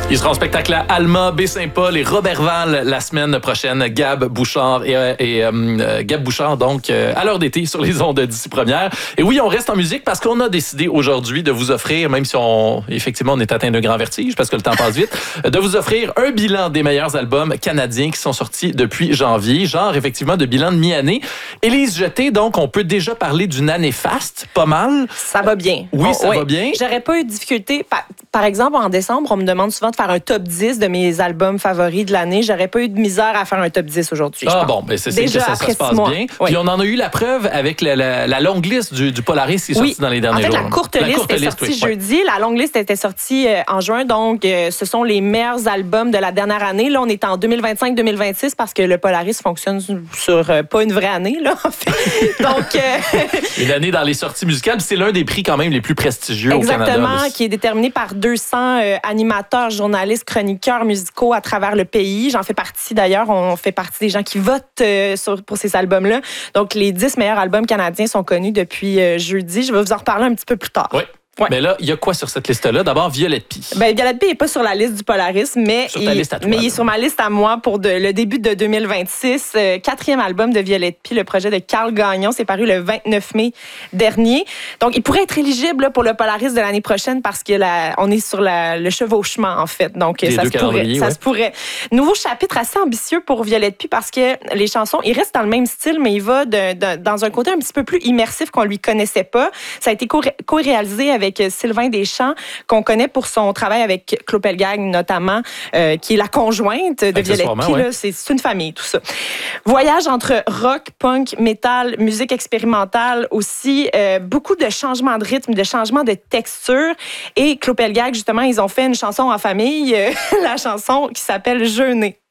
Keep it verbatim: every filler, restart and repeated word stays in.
Il sera en spectacle à Alma, Baie-Saint-Paul et Robertval la semaine prochaine. Gab Bouchard et, et euh, Gab Bouchard, donc, euh, à l'heure d'été sur les ondes d'ici première. Et oui, on reste en musique parce qu'on a décidé aujourd'hui de vous offrir, même si on, effectivement, on est atteint d'un grand vertige parce que le temps passe vite, de vous offrir un bilan des meilleurs albums canadiens qui sont sortis depuis janvier. Genre, effectivement, de bilan de mi-année. Élise Jeté, donc, on peut déjà parler d'une année faste, pas mal. Ça va bien. Oui, oh, ça oui. va bien. J'aurais pas eu de difficulté. Par, par exemple, en décembre, on me demande souvent de faire un top dix de mes albums favoris de l'année. J'aurais pas eu de misère à faire un top dix aujourd'hui. Ah bon, ben c'est ça, ça, ça se passe mois. bien. Oui. Puis on en a eu la preuve avec la, la, la longue liste du, du Polaris qui est sortie oui. dans les derniers jours. En fait, jours. la courte la liste courte est liste, sortie oui. jeudi. La longue liste était sortie euh, en juin. Donc, euh, ce sont les meilleurs albums de la dernière année. Là, on est en deux mille vingt-cinq deux mille vingt-six parce que le Polaris fonctionne sur euh, pas une vraie année, là, en fait. Donc, euh... une année dans les sorties musicales. C'est l'un des prix quand même les plus prestigieux Exactement, au Canada. Exactement, qui est déterminé par deux cents euh, animateurs, journalistes, chroniqueurs musicaux à travers le pays. J'en fais partie d'ailleurs. On fait partie des gens qui votent euh, sur, pour ces albums-là. Donc, les dix meilleurs albums canadiens sont connus depuis euh, jeudi. Je vais vous en reparler un petit peu plus tard. Oui. Ouais. Mais là, il y a quoi sur cette liste-là? D'abord, Violette Pie. Ben, Violette Pie n'est pas sur la liste du Polaris, mais, sur ta il, liste à toi, mais il est sur ma liste à moi pour de, le début de deux mille vingt-six. Euh, quatrième album de Violette Pie, le projet de Carl Gagnon. C'est paru le vingt-neuf mai dernier. Donc, il pourrait être éligible là, pour le Polaris de l'année prochaine parce que la, on est sur la, le chevauchement, en fait. Donc, Les ça, se pourrait, ouais. ça se pourrait. Nouveau chapitre assez ambitieux pour Violette Pie parce que les chansons, il reste dans le même style, mais il va de, de, dans un côté un petit peu plus immersif qu'on lui connaissait pas. Ça a été co-réalisé avec Sylvain Deschamps, qu'on connaît pour son travail avec Claude Pelgag, notamment, euh, qui est la conjointe de Violette Pie. Ouais. C'est, c'est une famille, tout ça. Voyage entre rock, punk, métal, musique expérimentale aussi. Euh, beaucoup de changements de rythme, de changements de texture. Et Claude Pelgag, justement, ils ont fait une chanson en famille, euh, la chanson qui s'appelle « Jeûner ».